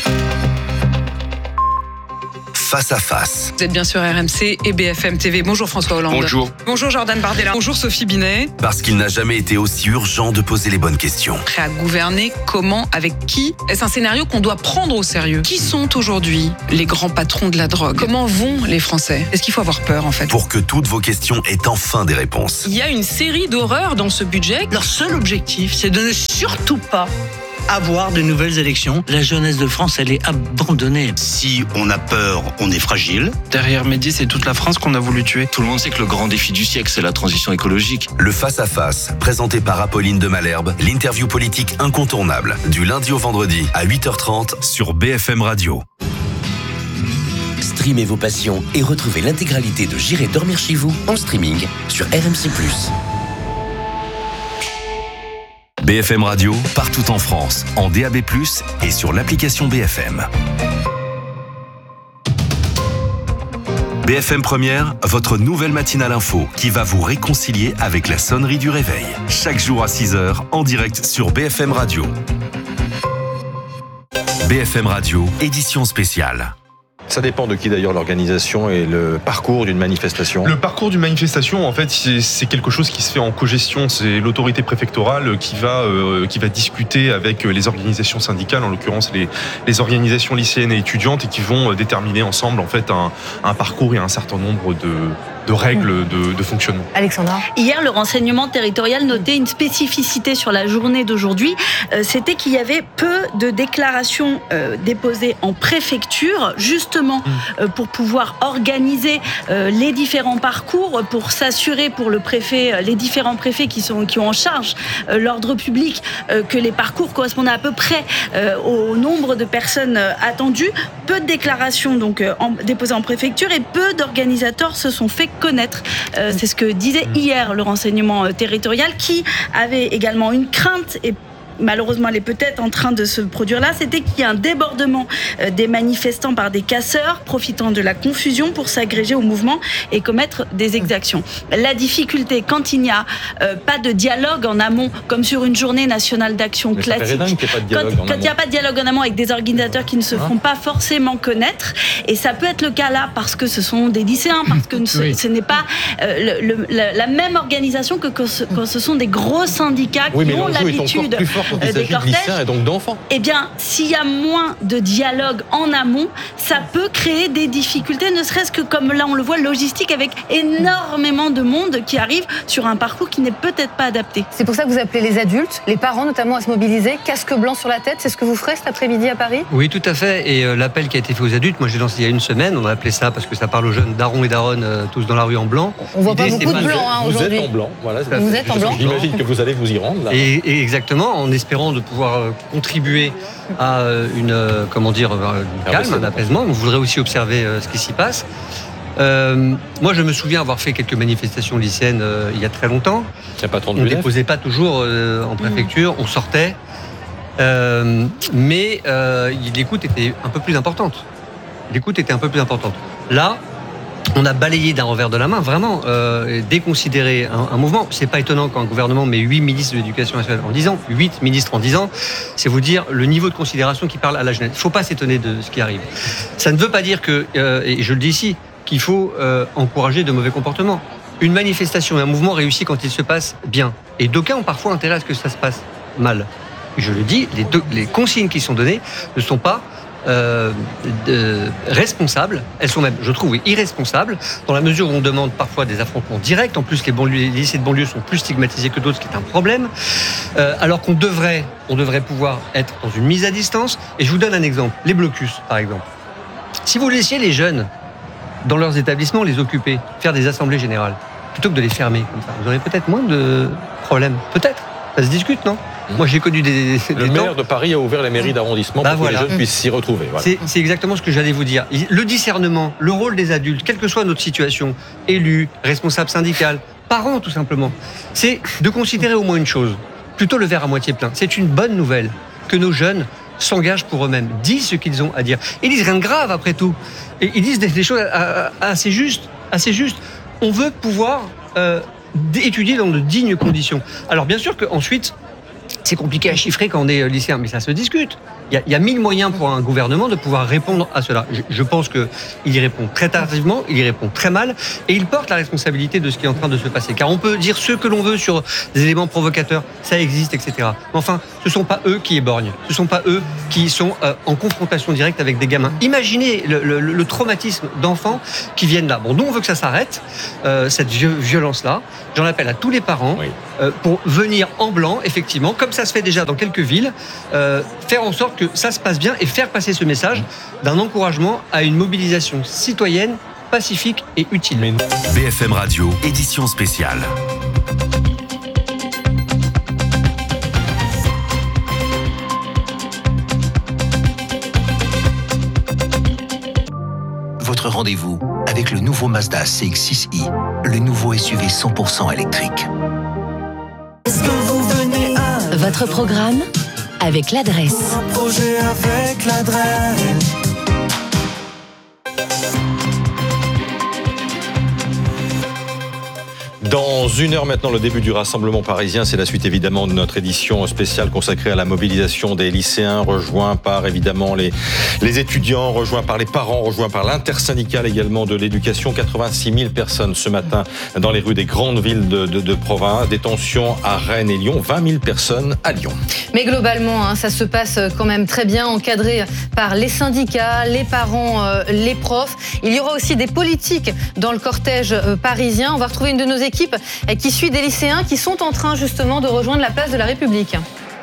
Face à face. Vous êtes bien sur R M C et B F M T V. Bonjour François Hollande. Bonjour. Bonjour Jordan Bardella. Bonjour Sophie Binet. Parce qu'il n'a jamais été aussi urgent de poser les bonnes questions. Prêt à gouverner, comment, avec qui? Est-ce un scénario qu'on doit prendre au sérieux? Qui sont aujourd'hui les grands patrons de la drogue? Comment vont les Français? Est-ce qu'il faut avoir peur en fait? Pour que toutes vos questions aient enfin des réponses. Il y a une série d'horreurs dans ce budget. Leur seul objectif, c'est de ne surtout pas avoir de nouvelles élections. La jeunesse de France, elle est abandonnée. Si on a peur, on est fragile. Derrière Mehdi, c'est toute la France qu'on a voulu tuer. Tout le monde sait que le grand défi du siècle, c'est la transition écologique. Le face-à-face, présenté par Apolline de Malherbe, l'interview politique incontournable, du lundi au vendredi à huit heures trente sur B F M Radio. Streamez vos passions et retrouvez l'intégralité de J'irai dormir chez vous en streaming sur R M C plus. B F M Radio, partout en France, en D A B plus, et sur l'application B F M. B F M Première, votre nouvelle matinale info qui va vous réconcilier avec la sonnerie du réveil. Chaque jour à six heures, en direct sur B F M Radio. B F M Radio, édition spéciale. Ça dépend de qui d'ailleurs l'organisation et le parcours d'une manifestation. Le parcours d'une manifestation, en fait, c'est, c'est quelque chose qui se fait en cogestion. C'est l'autorité préfectorale qui va euh, qui va discuter avec les organisations syndicales, en l'occurrence les les organisations lycéennes et étudiantes, et qui vont déterminer ensemble en fait un un parcours et un certain nombre de de règles de, de fonctionnement. Alexandra. Hier, le renseignement territorial notait une spécificité sur la journée d'aujourd'hui. Euh, c'était qu'il y avait peu de déclarations euh, déposées en préfecture, justement euh, pour pouvoir organiser euh, les différents parcours, pour s'assurer pour le préfet, les différents préfets qui sont qui ont en charge euh, l'ordre public, euh, que les parcours correspondaient à peu près euh, au nombre de personnes euh, attendues. Peu de déclarations donc euh, en, déposées en préfecture et peu d'organisateurs se sont fait connaître. Euh, c'est ce que disait hier le renseignement territorial, qui avait également une crainte, et malheureusement elle est peut-être en train de se produire là, c'était qu'il y a un débordement des manifestants par des casseurs profitant de la confusion pour s'agréger au mouvement et commettre des exactions. La difficulté, quand il n'y a euh, pas de dialogue en amont, comme sur une journée nationale d'action classique, quand, quand il n'y a pas de dialogue en amont avec des organisateurs qui ne se font pas forcément connaître, et ça peut être le cas là parce que ce sont des lycéens, parce que ce, oui. ce n'est pas euh, le, le, la, la même organisation que quand ce, quand ce sont des gros syndicats qui oui, ont l'habitude des cortèges, et donc d'enfants. Eh bien, s'il y a moins de dialogue en amont, ça peut créer des difficultés, ne serait-ce que comme là on le voit, logistique, avec énormément de monde qui arrive sur un parcours qui n'est peut-être pas adapté. C'est pour ça que vous appelez les adultes, les parents notamment, à se mobiliser, casque blanc sur la tête. C'est ce que vous ferez cet après-midi à Paris? Oui, tout à fait. Et euh, l'appel qui a été fait aux adultes, moi j'ai lancé il y a une semaine, on a appelé ça parce que ça parle aux jeunes darons et daronnes, euh, tous dans la rue en blanc. On voit pas beaucoup de blanc hein, aujourd'hui. Vous êtes en blanc, voilà. Vous êtes en blanc. J'imagine que vous allez vous y rendre. Là. Et, et exactement, en espérant de pouvoir contribuer à une, comment dire, un calme, un apaisement. On voudrait aussi observer ce qui s'y passe. Euh, moi, je me souviens avoir fait quelques manifestations lycéennes euh, il y a très longtemps. On ne déposait pas toujours euh, en préfecture, on sortait. Euh, mais euh, l'écoute était un peu plus importante. L'écoute était un peu plus importante. Là, on a balayé d'un revers de la main, vraiment, euh, déconsidéré un, un mouvement. C'est pas étonnant qu'un gouvernement met huit ministres de l'Éducation nationale en dix ans, huit ministres en dix ans, c'est vous dire le niveau de considération qui parle à la jeunesse. Il ne faut pas s'étonner de ce qui arrive. Ça ne veut pas dire que, euh, et je le dis ici, qu'il faut euh, encourager de mauvais comportements. Une manifestation et un mouvement réussit quand il se passe bien. Et d'aucuns ont parfois intérêt à ce que ça se passe mal. Je le dis, les, deux, les consignes qui sont données ne sont pas euh, de, responsables. Elles sont même, je trouve, oui, irresponsables, dans la mesure où on demande parfois des affrontements directs. En plus, les, banlieues, les lycées de banlieue sont plus stigmatisés que d'autres, ce qui est un problème. Euh, alors qu'on devrait, on devrait pouvoir être dans une mise à distance. Et je vous donne un exemple. Les blocus, par exemple. Si vous laissiez les jeunes dans leurs établissements les occuper, faire des assemblées générales, plutôt que de les fermer comme ça, vous aurez peut-être moins de problèmes. Peut-être. Ça se discute, non ? Mmh. Moi, j'ai connu des, des Le des maire temps... de Paris a ouvert les mairies d'arrondissement bah pour voilà. que les jeunes puissent s'y retrouver. Voilà. C'est, c'est exactement ce que j'allais vous dire. Le discernement, le rôle des adultes, quelle que soit notre situation, élus, responsables syndicaux, parents tout simplement, c'est de considérer au moins une chose, plutôt le verre à moitié plein. C'est une bonne nouvelle que nos jeunes s'engagent pour eux-mêmes, disent ce qu'ils ont à dire. Ils disent rien de grave après tout. Et ils disent des, des choses assez justes, assez justes. On veut pouvoir euh, étudier dans de dignes conditions. Alors bien sûr qu'ensuite, c'est compliqué à chiffrer quand on est lycéen, mais ça se discute. Il y, a, il y a mille moyens pour un gouvernement de pouvoir répondre à cela. Je, je pense qu'il y répond très tardivement, il y répond très mal, et il porte la responsabilité de ce qui est en train de se passer. Car on peut dire ce que l'on veut sur des éléments provocateurs, ça existe, et cetera. Mais enfin, ce ne sont pas eux qui éborgnent, ce ne sont pas eux qui sont euh, en confrontation directe avec des gamins. Imaginez le, le, le traumatisme d'enfants qui viennent là. Bon, nous on veut que ça s'arrête, euh, cette violence-là. J'en appelle à tous les parents oui. euh, pour venir en blanc, effectivement, comme ça se fait déjà dans quelques villes, euh, faire en sorte que ça se passe bien et faire passer ce message d'un encouragement à une mobilisation citoyenne, pacifique et utile. B F M Radio, édition spéciale. Votre rendez-vous avec le nouveau Mazda C X six i, le nouveau S U V cent pour cent électrique. Est-ce que vous venez à Votre programme avec l'adresse. Pour un projet avec l'adresse. Dans une heure maintenant, le début du Rassemblement parisien, c'est la suite évidemment de notre édition spéciale consacrée à la mobilisation des lycéens, rejoints par évidemment les, les étudiants, rejoints par les parents, rejoints par l'intersyndicale également de l'éducation. quatre-vingt-six mille personnes ce matin dans les rues des grandes villes de, de, de province. Des tensions à Rennes et Lyon, vingt mille personnes à Lyon. Mais globalement, hein, ça se passe quand même très bien, encadré par les syndicats, les parents, euh, les profs. Il y aura aussi des politiques dans le cortège euh, parisien. On va retrouver une de nos équipes qui suit des lycéens qui sont en train justement de rejoindre la place de la République.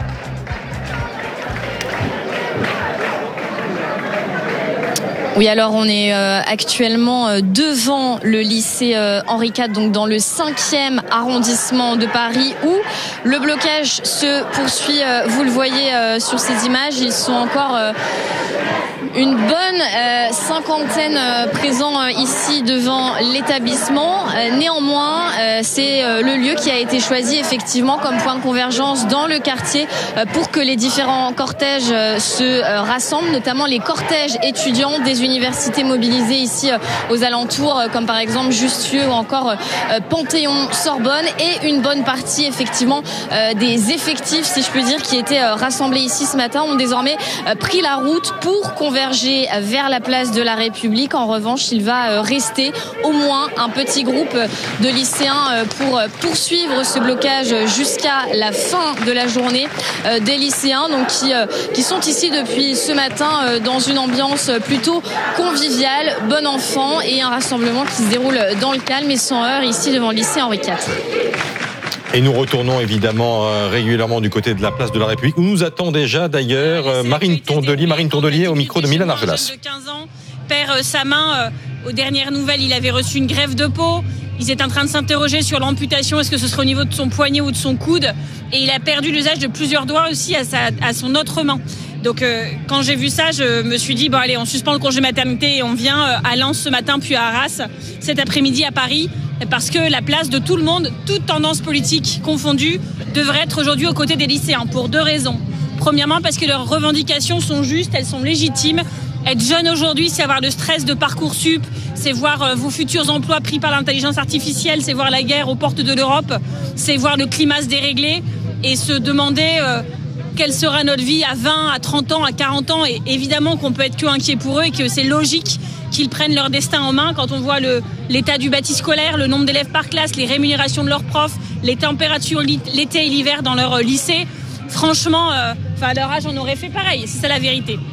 Oui, alors on est euh, actuellement euh, devant le lycée euh, Henri quatre, donc dans le cinquième arrondissement de Paris, où le blocage se poursuit. Euh, vous le voyez euh, sur ces images, ils sont encore euh, une bonne euh, cinquantaine euh, présents euh, ici devant l'établissement. Euh, néanmoins, euh, c'est euh, le lieu qui a été choisi effectivement comme point de convergence dans le quartier euh, pour que les différents cortèges euh, se euh, rassemblent, notamment les cortèges étudiants des universités mobilisées ici euh, aux alentours, euh, comme par exemple Jussieu ou encore euh, Panthéon-Sorbonne, et une bonne partie effectivement euh, des effectifs, si je peux dire, qui étaient euh, rassemblés ici ce matin, ont désormais euh, pris la route pour converger vers la place de la République. En revanche, il va euh, rester au moins un petit groupe de lycéens euh, pour euh, poursuivre ce blocage jusqu'à la fin de la journée. Euh, des lycéens donc qui, euh, qui sont ici depuis ce matin euh, dans une ambiance plutôt convivial, bon enfant, et un rassemblement qui se déroule dans le calme et sans heurts ici devant le lycée Henri quatre. Et nous retournons évidemment euh, régulièrement du côté de la place de la République, où nous attend déjà d'ailleurs euh, Marine Tondelier, Marine Tondelier au micro de Milan Argelas. De quinze ans perd euh, sa main. Euh, aux dernières nouvelles, il avait reçu une greffe de peau. Ils étaient en train de s'interroger sur l'amputation, est-ce que ce serait au niveau de son poignet ou de son coude. Et il a perdu l'usage de plusieurs doigts aussi à, sa, à son autre main. Donc euh, quand j'ai vu ça, je me suis dit, bon allez, on suspend le congé maternité et on vient euh, à Lens ce matin, puis à Arras cet après-midi à Paris, parce que la place de tout le monde, toute tendance politique confondue, devrait être aujourd'hui aux côtés des lycéens, pour deux raisons. Premièrement, parce que leurs revendications sont justes, elles sont légitimes. Être jeune aujourd'hui, c'est avoir le stress de Parcoursup, c'est voir euh, vos futurs emplois pris par l'intelligence artificielle, c'est voir la guerre aux portes de l'Europe, c'est voir le climat se dérégler et se demander euh, quelle sera notre vie à vingt, à trente ans, à quarante ans. Et évidemment qu'on peut être que inquiet pour eux et que c'est logique qu'ils prennent leur destin en main quand on voit le, l'état du bâti scolaire, le nombre d'élèves par classe, les rémunérations de leurs profs, les températures l'été et l'hiver dans leur lycée. Franchement, euh, à leur âge, on aurait fait pareil, c'est ça la vérité.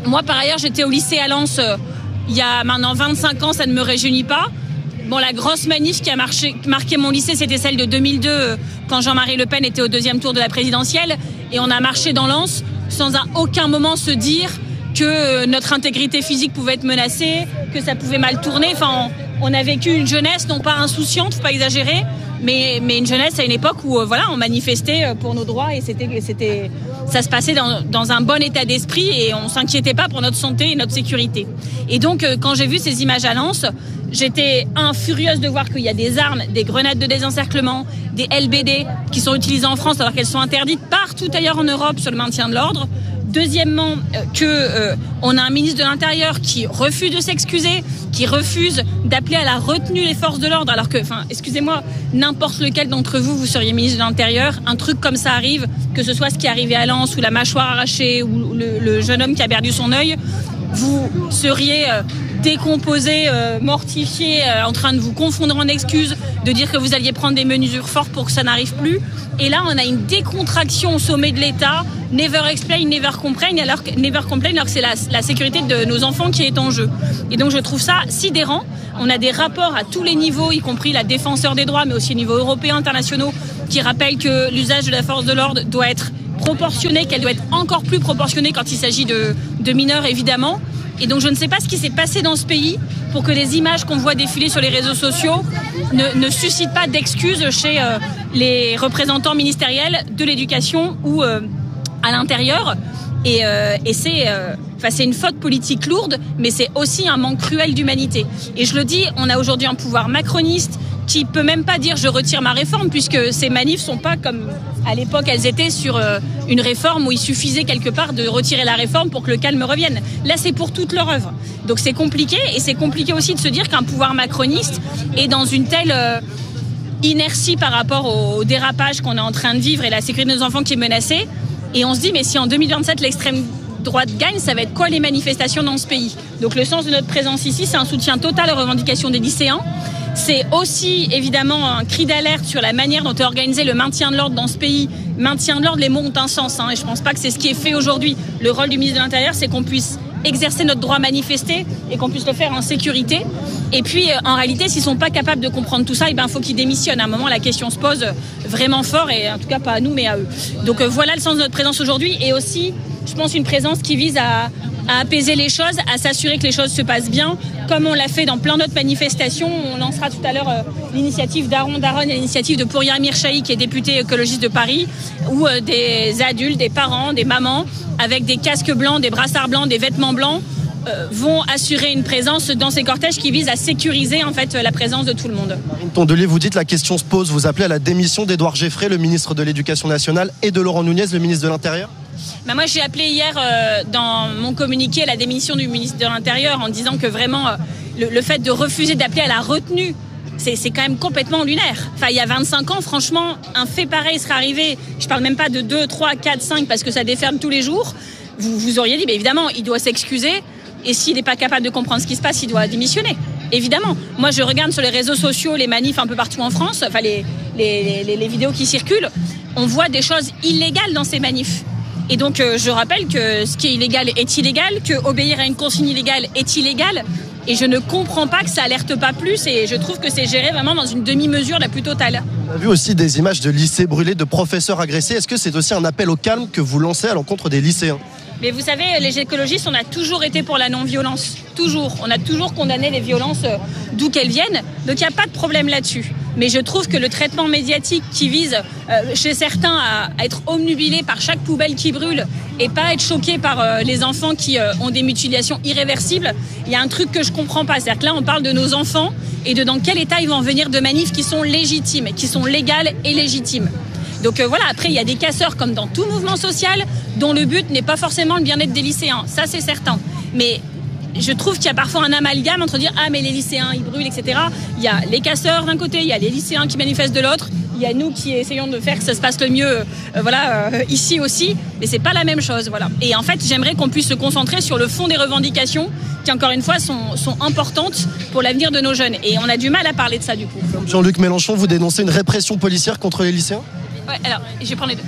Moi, par ailleurs, j'étais au lycée à Lens euh, il y a maintenant vingt-cinq ans, ça ne me rajeunit pas. Bon, la grosse manif qui a marché, marqué mon lycée, c'était celle de deux mille deux, euh, quand Jean-Marie Le Pen était au deuxième tour de la présidentielle. Et on a marché dans Lens sans à aucun moment se dire que euh, notre intégrité physique pouvait être menacée, que ça pouvait mal tourner. Enfin, on, on a vécu une jeunesse, non pas insouciante, faut pas exagérer, mais, mais une jeunesse à une époque où euh, voilà, on manifestait pour nos droits et c'était, c'était, ça se passait dans, dans un bon état d'esprit et on s'inquiétait pas pour notre santé et notre sécurité. Et donc, euh, quand j'ai vu ces images à Lens, j'étais un, furieuse de voir qu'il y a des armes, des grenades de désencerclement, des L B D qui sont utilisées en France alors qu'elles sont interdites partout ailleurs en Europe sur le maintien de l'ordre. Deuxièmement, euh, que euh, on a un ministre de l'Intérieur qui refuse de s'excuser, qui refuse d'appeler à la retenue les forces de l'ordre, alors que, enfin, excusez-moi, n'importe lequel d'entre vous, vous seriez ministre de l'Intérieur, un truc comme ça arrive, que ce soit ce qui est arrivé à Lens, ou la mâchoire arrachée, ou le, le jeune homme qui a perdu son œil, vous seriez euh, décomposé, euh, mortifié, euh, en train de vous confondre en excuses, de dire que vous alliez prendre des mesures fortes pour que ça n'arrive plus. Et là, on a une décontraction au sommet de l'État. Never explain, never complain, alors que, never complain, alors que c'est la, la sécurité de nos enfants qui est en jeu. Et donc, je trouve ça sidérant. On a des rapports à tous les niveaux, y compris la défenseur des droits, mais aussi au niveau européen, internationaux, qui rappellent que l'usage de la force de l'ordre doit être proportionné, qu'elle doit être encore plus proportionnée quand il s'agit de, de mineurs, évidemment. Et donc, je ne sais pas ce qui s'est passé dans ce pays pour que les images qu'on voit défiler sur les réseaux sociaux ne, ne suscitent pas d'excuses chez euh, les représentants ministériels de l'éducation ou euh, à l'intérieur. Et, euh, et c'est, euh, enfin, c'est une faute politique lourde, mais c'est aussi un manque cruel d'humanité. Et je le dis, on a aujourd'hui un pouvoir macroniste qui peut même pas dire je retire ma réforme, puisque ces manifs sont pas comme à l'époque elles étaient sur euh, une réforme où il suffisait quelque part de retirer la réforme pour que le calme revienne. Là, c'est pour toute leur œuvre. Donc c'est compliqué, et c'est compliqué aussi de se dire qu'un pouvoir macroniste est dans une telle euh, inertie par rapport au, au dérapage qu'on est en train de vivre et la sécurité de nos enfants qui est menacée. Et on se dit, mais si en deux mille vingt-sept l'extrême droite gagne, ça va être quoi les manifestations dans ce pays? Donc le sens de notre présence ici, c'est un soutien total aux revendications des lycéens. C'est aussi évidemment un cri d'alerte sur la manière dont est organisé le maintien de l'ordre dans ce pays. Maintien de l'ordre, les mots ont un sens, hein, et je ne pense pas que c'est ce qui est fait aujourd'hui. Le rôle du ministre de l'Intérieur, c'est qu'on puisse exercer notre droit à manifester et qu'on puisse le faire en sécurité. Et puis, en réalité, s'ils ne sont pas capables de comprendre tout ça, il ben, faut qu'ils démissionnent. À un moment, la question se pose vraiment fort, et en tout cas pas à nous, mais à eux. Donc voilà le sens de notre présence aujourd'hui, et aussi, je pense, une présence qui vise à, à apaiser les choses, à s'assurer que les choses se passent bien, comme on l'a fait dans plein d'autres manifestations. On lancera tout à l'heure euh, l'initiative d'Aaron Daron et l'initiative de Pouria Mirchahi, qui est député écologiste de Paris, où euh, des adultes, des parents, des mamans, avec des casques blancs, des brassards blancs, des vêtements blancs, euh, vont assurer une présence dans ces cortèges qui visent à sécuriser en fait la présence de tout le monde. Marine Tondelier, vous dites la question se pose, vous appelez à la démission d'Édouard Geffray, le ministre de l'Éducation nationale, et de Laurent Nunez, le ministre de l'Intérieur? Bah moi, j'ai appelé hier euh, dans mon communiqué à la démission du ministre de l'Intérieur en disant que vraiment, euh, le, le fait de refuser d'appeler à la retenue, c'est, c'est quand même complètement lunaire. Enfin, il y a vingt-cinq ans, franchement, un fait pareil serait arrivé. Je parle même pas de deux, trois, quatre, cinq, parce que ça déferle tous les jours. Vous, vous auriez dit, mais évidemment, il doit s'excuser. Et s'il n'est pas capable de comprendre ce qui se passe, il doit démissionner. Évidemment. Moi, je regarde sur les réseaux sociaux les manifs un peu partout en France, enfin les, les, les, les vidéos qui circulent. On voit des choses illégales dans ces manifs. Et donc, euh, je rappelle que ce qui est illégal est illégal, que obéir à une consigne illégale est illégal. Et je ne comprends pas que ça alerte pas plus. Et je trouve que c'est géré vraiment dans une demi-mesure la plus totale. On a vu aussi des images de lycées brûlés, de professeurs agressés. Est-ce que c'est aussi un appel au calme que vous lancez à l'encontre des lycéens? Mais vous savez, les écologistes, on a toujours été pour la non-violence. Toujours. On a toujours condamné les violences euh, d'où qu'elles viennent. Donc il n'y a pas de problème là-dessus. Mais je trouve que le traitement médiatique qui vise euh, chez certains à, à être omnubilé par chaque poubelle qui brûle et pas être choqué par euh, les enfants qui euh, ont des mutilations irréversibles, il y a un truc que je comprends pas. C'est-à-dire que là, on parle de nos enfants et de dans quel état ils vont venir de manifs qui sont légitimes, qui sont légales et légitimes. Donc euh, voilà, après il y a des casseurs comme dans tout mouvement social dont le but n'est pas forcément le bien-être des lycéens, ça c'est certain. Mais je trouve qu'il y a parfois un amalgame entre dire ah mais les lycéens ils brûlent, et cetera. Il y a les casseurs d'un côté, il y a les lycéens qui manifestent de l'autre, il y a nous qui essayons de faire que ça se passe le mieux euh, voilà, euh, ici aussi, mais c'est pas la même chose. Voilà. Et en fait j'aimerais qu'on puisse se concentrer sur le fond des revendications qui encore une fois sont, sont importantes pour l'avenir de nos jeunes. Et on a du mal à parler de ça du coup. Jean-Luc Mélenchon, vous dénoncez une répression policière contre les lycéens? Ouais, alors, je vais prendre les deux.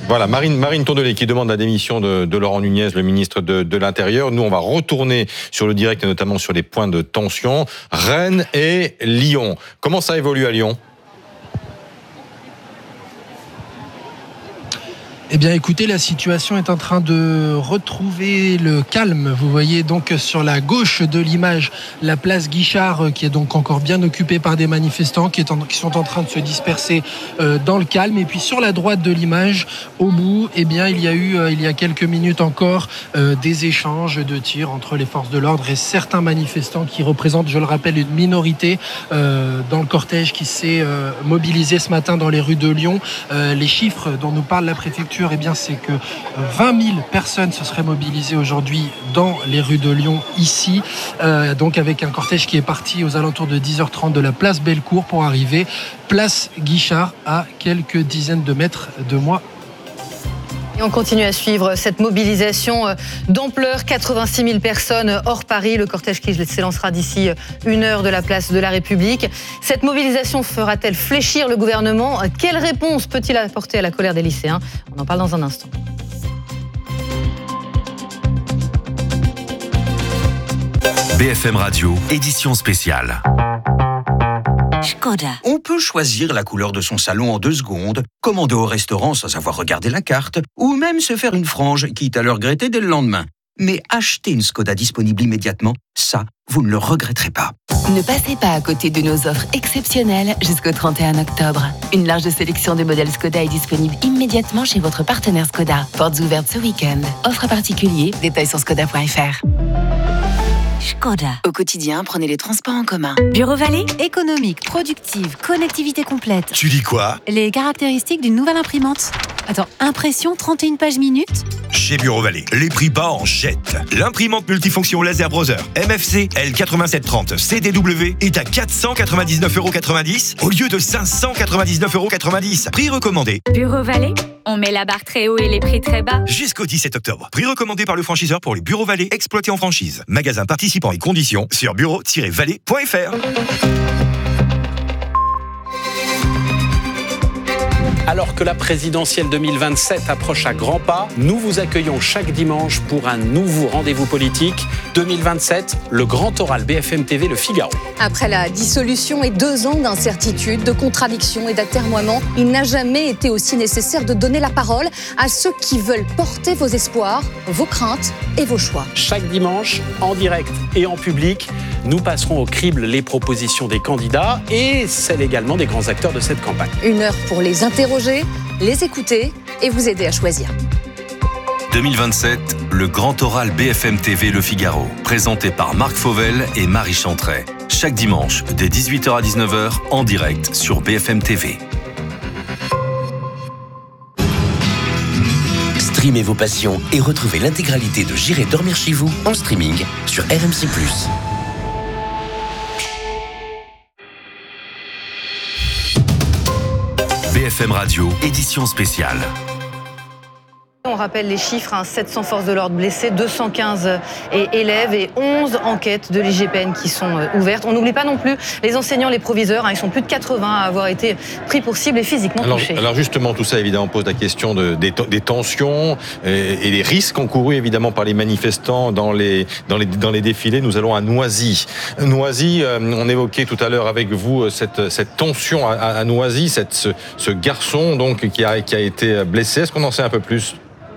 Voilà, Marine, Marine Tourdelet qui demande la démission de, de Laurent Nunez, le ministre de, de l'Intérieur. Nous, on va retourner sur le direct et notamment sur les points de tension. Rennes et Lyon. Comment ça évolue à Lyon ? Eh bien, écoutez, la situation est en train de retrouver le calme. Vous voyez donc sur la gauche de l'image la place Guichard, qui est donc encore bien occupée par des manifestants qui, est en, qui sont en train de se disperser euh, dans le calme. Et puis sur la droite de l'image, au bout, eh bien, il y a eu, euh, il y a quelques minutes encore, euh, des échanges de tirs entre les forces de l'ordre et certains manifestants qui représentent, je le rappelle, une minorité euh, dans le cortège qui s'est euh, mobilisé ce matin dans les rues de Lyon. Euh, les chiffres dont nous parle la préfecture, eh bien, c'est que vingt mille personnes se seraient mobilisées aujourd'hui dans les rues de Lyon, ici, euh, donc avec un cortège qui est parti aux alentours de dix heures trente de la place Bellecour pour arriver place Guichard à quelques dizaines de mètres de moi. Et on continue à suivre cette mobilisation d'ampleur, quatre-vingt-six mille personnes hors Paris. Le cortège qui s'élancera d'ici une heure de la place de la République. Cette mobilisation fera-t-elle fléchir le gouvernement ? Quelle réponse peut-il apporter à la colère des lycéens ? On en parle dans un instant. B F M Radio, édition spéciale. Skoda. On peut choisir la couleur de son salon en deux secondes, commander au restaurant sans avoir regardé la carte, ou même se faire une frange, quitte à le regretter dès le lendemain. Mais acheter une Skoda disponible immédiatement, ça, vous ne le regretterez pas. Ne passez pas à côté de nos offres exceptionnelles jusqu'au trente et un octobre. Une large sélection de modèles Skoda est disponible immédiatement chez votre partenaire Skoda. Portes ouvertes ce week-end. Offre à particulier, détails sur skoda point f r. Skoda. Au quotidien, prenez les transports en commun. Bureau Vallée, économique, productive, connectivité complète. Tu dis quoi ? Les caractéristiques d'une nouvelle imprimante. Attends, impression trente et une pages minutes ? Chez Bureau Vallée, les prix bas en jette. L'imprimante multifonction laser browser M F C L quatre-vingt-sept trente C D W est à quatre cent quatre-vingt-dix-neuf euros quatre-vingt-dix au lieu de cinq cent quatre-vingt-dix-neuf euros quatre-vingt-dix. Prix recommandé. Bureau Vallée, on met la barre très haut et les prix très bas. Jusqu'au dix-sept octobre. Prix recommandé par le franchiseur pour les Bureau Vallée exploités en franchise. Magasin participant et conditions sur bureau tiret vallée point f r. Alors que la présidentielle deux mille vingt-sept approche à grands pas, nous vous accueillons chaque dimanche pour un nouveau rendez-vous politique. deux mille vingt-sept, le grand oral B F M T V Le Figaro. Après la dissolution et deux ans d'incertitude, de contradictions et d'atermoiements, il n'a jamais été aussi nécessaire de donner la parole à ceux qui veulent porter vos espoirs, vos craintes et vos choix. Chaque dimanche, en direct et en public, nous passerons au crible les propositions des candidats et celles également des grands acteurs de cette campagne. Une heure pour les interroger, les écouter et vous aider à choisir. deux mille vingt-sept, le grand oral B F M T V Le Figaro, présenté par Marc Fauvel et Marie Chantret. Chaque dimanche, dès dix-huit heures à dix-neuf heures, en direct sur B F M T V. Streamez vos passions et retrouvez l'intégralité de J'irai dormir chez vous en streaming sur R M C plus. B F M Radio, édition spéciale. On rappelle les chiffres, hein, sept cents forces de l'ordre blessées, deux cent quinze élèves et onze enquêtes de l'I G P N qui sont euh, ouvertes. On n'oublie pas non plus les enseignants, les proviseurs, hein, ils sont plus de quatre-vingts à avoir été pris pour cible et physiquement alors, touchés. Alors justement, tout ça évidemment pose la question de, des, des tensions et, et les risques encourus évidemment par les manifestants dans les, dans les, dans les défilés. Nous allons à Noisy. Noisy, euh, on évoquait tout à l'heure avec vous cette, cette tension à, à Noisy, cette, ce, ce garçon donc, qui, a, qui a été blessé. Est-ce qu'on en sait un peu plus ?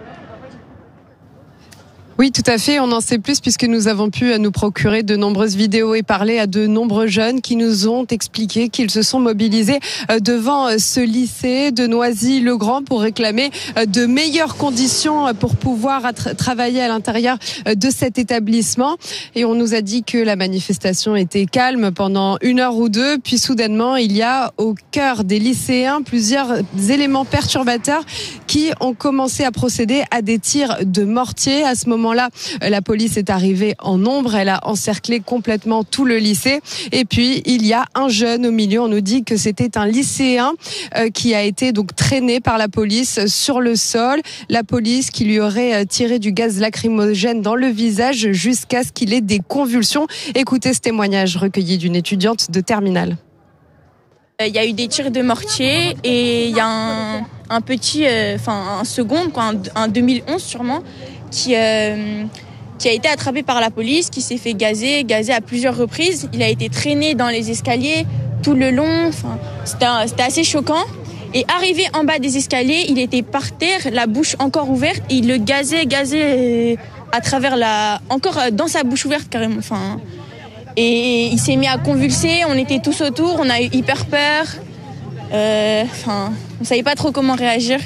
Oui, tout à fait. On en sait plus puisque nous avons pu nous procurer de nombreuses vidéos et parler à de nombreux jeunes qui nous ont expliqué qu'ils se sont mobilisés devant ce lycée de Noisy-le-Grand pour réclamer de meilleures conditions pour pouvoir travailler à l'intérieur de cet établissement. Et on nous a dit que la manifestation était calme pendant une heure ou deux. Puis soudainement, il y a au cœur des lycéens plusieurs éléments perturbateurs qui ont commencé à procéder à des tirs de mortier. À ce moment là, la police est arrivée en nombre, elle a encerclé complètement tout le lycée. Et puis, il y a un jeune au milieu, on nous dit que c'était un lycéen euh, qui a été donc traîné par la police sur le sol. La police qui lui aurait tiré du gaz lacrymogène dans le visage jusqu'à ce qu'il ait des convulsions. Écoutez ce témoignage recueilli d'une étudiante de terminale. Il y a eu des tirs de mortier et il y a un, un petit, enfin euh, un second, quoi, un, un deux mille onze sûrement, qui, euh, qui a été attrapé par la police, qui s'est fait gazer, gazer à plusieurs reprises. Il a été traîné dans les escaliers tout le long. Enfin, c'était, c'était assez choquant. Et arrivé en bas des escaliers, il était par terre, la bouche encore ouverte, et il le gazait, gazait à travers la, encore dans sa bouche ouverte carrément. Enfin. Et il s'est mis à convulser, on était tous autour, on a eu hyper peur. Euh, enfin, on ne savait pas trop comment réagir.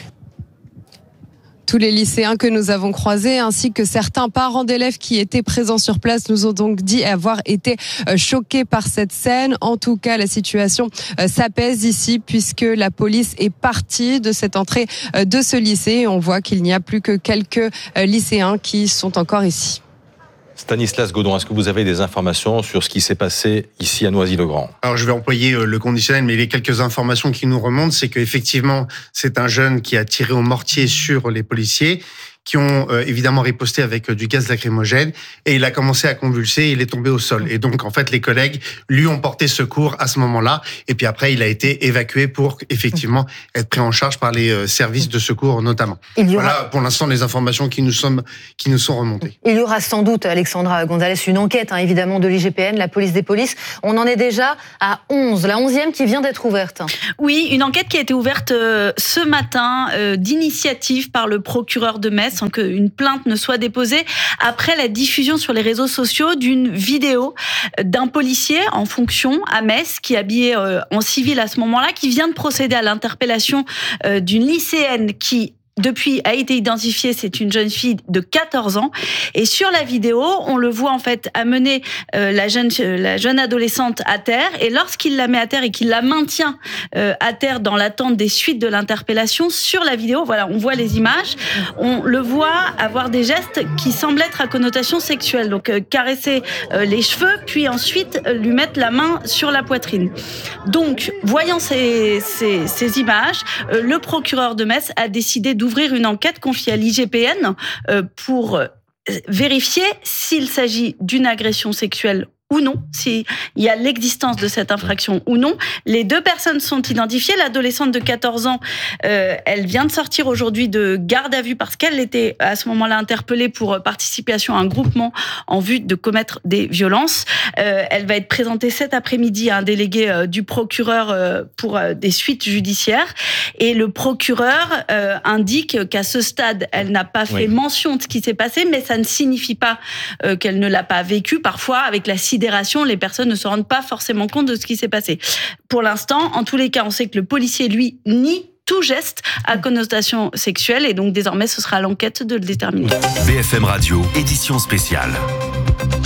Tous les lycéens que nous avons croisés, ainsi que certains parents d'élèves qui étaient présents sur place, nous ont donc dit avoir été choqués par cette scène. En tout cas, la situation s'apaise ici puisque la police est partie de cette entrée de ce lycée. On voit qu'il n'y a plus que quelques lycéens qui sont encore ici. Stanislas Godon, est-ce que vous avez des informations sur ce qui s'est passé ici à Noisy-le-Grand ? Alors, je vais employer le conditionnel, mais les quelques informations qui nous remontent, c'est qu'effectivement, c'est un jeune qui a tiré au mortier sur les policiers, qui ont euh, évidemment riposté avec euh, du gaz lacrymogène, et il a commencé à convulser, et il est tombé au sol. Et donc, en fait, les collègues lui ont porté secours à ce moment-là, et puis après, il a été évacué pour effectivement être pris en charge par les euh, services de secours notamment. Il y aura... Voilà, pour l'instant, les informations qui nous, sommes, qui nous sont remontées. Il y aura sans doute, Alexandra Gonzalez, une enquête, hein, évidemment, de l'I G P N, la police des polices. On en est déjà à onze, la onzième qui vient d'être ouverte. Oui, une enquête qui a été ouverte euh, ce matin euh, d'initiative par le procureur de Metz, sans qu'une plainte ne soit déposée, après la diffusion sur les réseaux sociaux d'une vidéo d'un policier en fonction à Metz, qui est habillé en civil à ce moment-là, qui vient de procéder à l'interpellation d'une lycéenne qui depuis a été identifiée, c'est une jeune fille de quatorze ans. Et sur la vidéo, on le voit en fait amener euh, la jeune la jeune adolescente à terre. Et lorsqu'il la met à terre et qu'il la maintient euh, à terre dans l'attente des suites de l'interpellation, sur la vidéo, voilà, on voit les images, on le voit avoir des gestes qui semblent être à connotation sexuelle. Donc euh, caresser euh, les cheveux, puis ensuite euh, lui mettre la main sur la poitrine. Donc, voyant ces, ces, ces images, euh, le procureur de Metz a décidé d'ouvrir ouvrir une enquête confiée à l'I G P N pour vérifier s'il s'agit d'une agression sexuelle ou non, s'il y a l'existence de cette infraction ou non. Les deux personnes sont identifiées. L'adolescente de quatorze ans, euh, elle vient de sortir aujourd'hui de garde à vue parce qu'elle était à ce moment-là interpellée pour participation à un groupement en vue de commettre des violences. Euh, elle va être présentée cet après-midi à un délégué euh, du procureur euh, pour euh, des suites judiciaires. Et le procureur euh, indique qu'à ce stade, elle n'a pas fait oui. mention de ce qui s'est passé, mais ça ne signifie pas euh, qu'elle ne l'a pas vécu. Parfois, avec la les personnes ne se rendent pas forcément compte de ce qui s'est passé. Pour l'instant, en tous les cas, on sait que le policier, lui, nie tout geste à connotation sexuelle et donc désormais, ce sera à l'enquête de le déterminer. B F M Radio, édition spéciale.